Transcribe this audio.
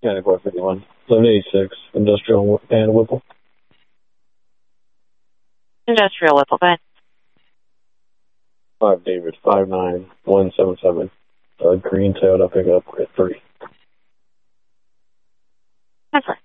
County Board 51. 1186, Industrial and Whipple. Industrial Whipple, go ahead. 5 David, 59177. Green Toyota pickup at 3. Excellent.